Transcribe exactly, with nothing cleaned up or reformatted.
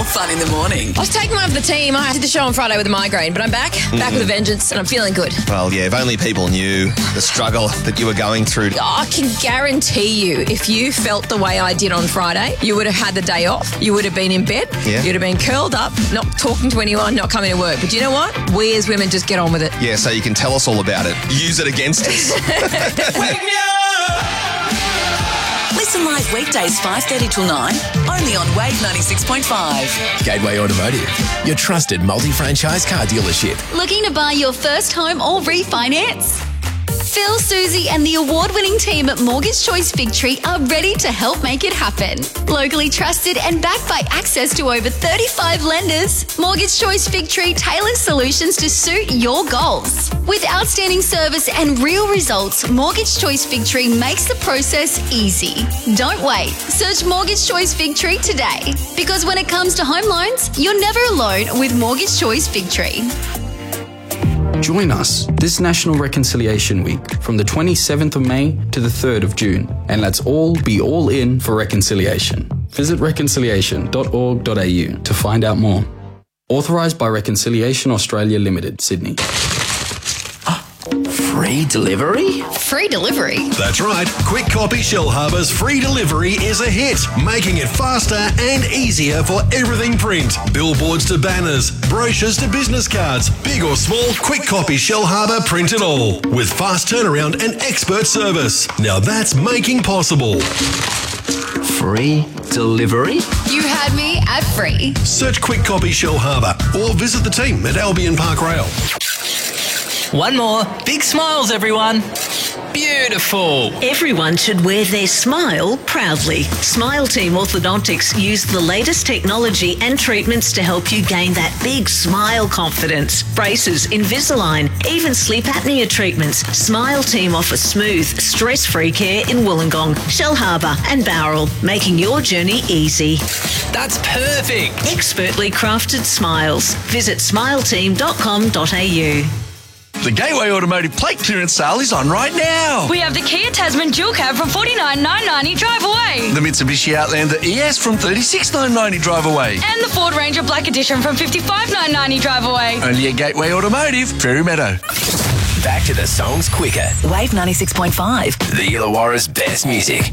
more fun in the morning. I was taking one for the team. I did the show on Friday with a migraine, but I'm back, mm-hmm. back with a vengeance, and I'm feeling good. Well, yeah, if only people knew the struggle that you were going through. I can guarantee you, if you felt the way I did on Friday, you would have had the day off. You would have been in bed. Yeah. You'd have been curled up, not talking to anyone, not coming to work. But you know what? We as women just get on with it. Yeah, so you can tell us all about it. Use it against us. Wake me up! Listen live weekdays five thirty till nine, only on Wave ninety-six point five. Gateway Automotive, your trusted multi-franchise car dealership. Looking to buy your first home or refinance? Phil, Susie and the award-winning team at Mortgage Choice Victory are ready to help make it happen. Locally trusted and backed by access to over thirty-five lenders, Mortgage Choice Victory tailors solutions to suit your goals. With outstanding service and real results, Mortgage Choice Victory makes the process easy. Don't wait. Search Mortgage Choice Victory today. Because when it comes to home loans, you're never alone with Mortgage Choice Victory. Join us this National Reconciliation Week from the twenty-seventh of May to the third of June, and let's all be all in for reconciliation. Visit reconciliation dot org dot a u to find out more. Authorised by Reconciliation Australia Limited, Sydney. Free delivery? Free delivery? That's right. Quick Copy Shellharbour's free delivery is a hit, making it faster and easier for everything print. Billboards to banners, brochures to business cards, big or small, Quick Copy Shellharbour print it all. With fast turnaround and expert service. Now that's making possible. Free delivery? You had me at free. Search Quick Copy Shellharbour or visit the team at Albion Park Rail. One more. Big smiles, everyone. Beautiful. Everyone should wear their smile proudly. Smile Team Orthodontics use the latest technology and treatments to help you gain that big smile confidence. Braces, Invisalign, even sleep apnea treatments. Smile Team offers smooth, stress-free care in Wollongong, Shellharbour and Bowral, making your journey easy. That's perfect. Expertly crafted smiles. Visit smile team dot com dot a u. The Gateway Automotive plate clearance sale is on right now. We have the Kia Tasman dual cab from forty-nine thousand nine hundred ninety drive away. The Mitsubishi Outlander E S from thirty-six thousand nine hundred ninety drive away. And the Ford Ranger Black Edition from fifty-five thousand nine hundred ninety drive away. Only at Gateway Automotive, Fairy Meadow. Back to the songs quicker. Wave ninety-six point five. The Illawarra's best music.